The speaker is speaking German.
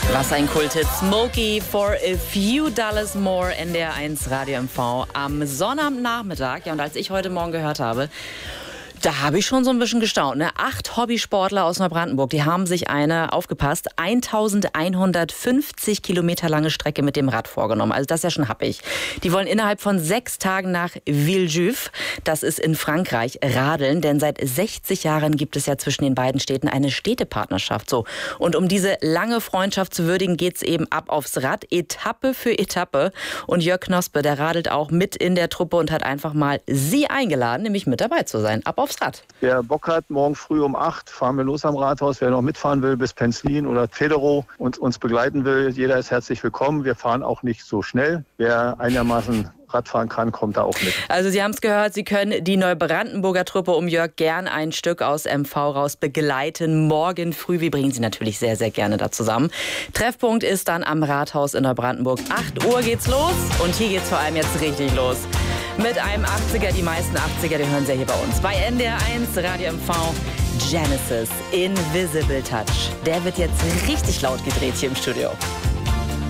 Was ein Kulthit. Smokey for a few dollars more, NDR1 Radio MV am Sonnabendnachmittag. Ja, und als ich heute Morgen gehört habe, da habe ich schon so ein bisschen gestaunt. Ne? 8 Hobbysportler aus Neubrandenburg, die haben sich eine, aufgepasst, 1150 Kilometer lange Strecke mit dem Rad vorgenommen. Also das ist ja schon happig. Die wollen innerhalb von 6 Tagen nach Villejuif, das ist in Frankreich, radeln. Denn seit 60 Jahren gibt es ja zwischen den beiden Städten eine Städtepartnerschaft. So. Und um diese lange Freundschaft zu würdigen, geht es eben ab aufs Rad, Etappe für Etappe. Und Jörg Knospe, der radelt auch mit in der Truppe und hat einfach mal sie eingeladen, nämlich mit dabei zu sein. Ab aufs Rad. Wer Bock hat, morgen früh um 8 fahren wir los am Rathaus. Wer noch mitfahren will bis Penzlin oder Federow und uns begleiten will, jeder ist herzlich willkommen. Wir fahren auch nicht so schnell. Wer einigermaßen Radfahren kann, kommt da auch mit. Also Sie haben es gehört, Sie können die Neubrandenburger Truppe um Jörg gern ein Stück aus MV raus begleiten. Morgen früh, wir bringen Sie natürlich sehr, sehr gerne da zusammen. Treffpunkt ist dann am Rathaus in Neubrandenburg. 8 Uhr geht's los und hier geht's vor allem jetzt richtig los. Mit einem 80er, die meisten 80er, die hören Sie ja hier bei uns. Bei NDR1 Radio MV, Genesis, Invisible Touch. Der wird jetzt richtig laut gedreht hier im Studio.